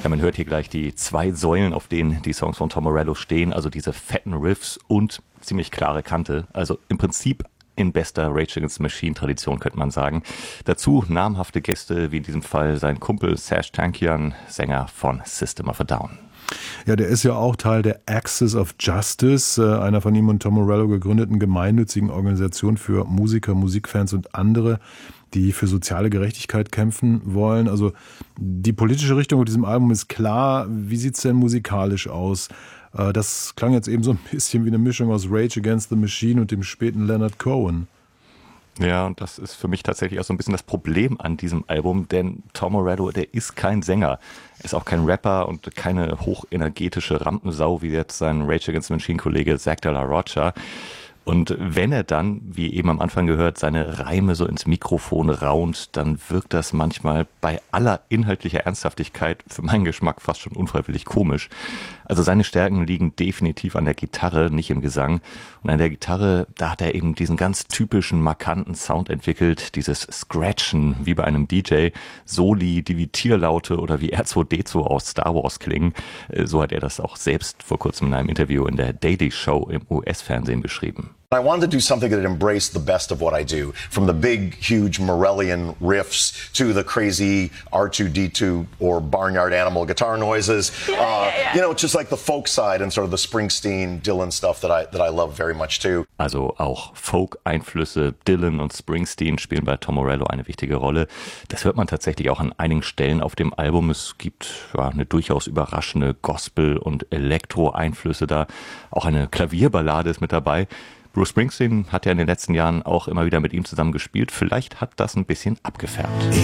Ja, man hört hier gleich die zwei Säulen, auf denen die Songs von Tom Morello stehen, also diese fetten Riffs und ziemlich klare Kante. Also im Prinzip in bester Rage Against the Machine Tradition, könnte man sagen. Dazu namhafte Gäste, wie in diesem Fall sein Kumpel Serj Tankian, Sänger von System of a Down. Ja, der ist ja auch Teil der Axis of Justice, einer von ihm und Tom Morello gegründeten gemeinnützigen Organisation für Musiker, Musikfans und andere, die für soziale Gerechtigkeit kämpfen wollen. Also die politische Richtung auf diesem Album ist klar. Wie sieht's denn musikalisch aus? Das klang jetzt eben so ein bisschen wie eine Mischung aus Rage Against the Machine und dem späten Leonard Cohen. Ja, und das ist für mich tatsächlich auch so ein bisschen das Problem an diesem Album, denn Tom Morello, der ist kein Sänger. Er ist auch kein Rapper und keine hochenergetische Rampensau, wie jetzt sein Rage Against the Machine-Kollege Zack de la Rocha. Und wenn er dann, wie eben am Anfang gehört, seine Reime so ins Mikrofon raunt, dann wirkt das manchmal bei aller inhaltlicher Ernsthaftigkeit für meinen Geschmack fast schon unfreiwillig komisch. Also seine Stärken liegen definitiv an der Gitarre, nicht im Gesang. Und an der Gitarre, da hat er eben diesen ganz typischen, markanten Sound entwickelt, dieses Scratchen wie bei einem DJ, Soli, die wie Tierlaute oder wie R2D2 aus Star Wars klingen. So hat er das auch selbst vor kurzem in einem Interview in der Daily Show im US-Fernsehen beschrieben. I wanted to do something that embraced the best of what I do, from the big, huge Morellian riffs to the crazy R2D2 or Barnyard Animal guitar noises. You know, just like the folk side and sort of the Springsteen, Dylan stuff that I love very much too. Also auch Folk-Einflüsse, Dylan und Springsteen spielen bei Tom Morello eine wichtige Rolle. Das hört man tatsächlich auch an einigen Stellen auf dem Album. Es gibt ja eine durchaus überraschende Gospel- und Elektro-Einflüsse da. Auch eine Klavierballade ist mit dabei. Bruce Springsteen hat ja in den letzten Jahren auch immer wieder mit ihm zusammen gespielt. Vielleicht hat das ein bisschen abgefärbt.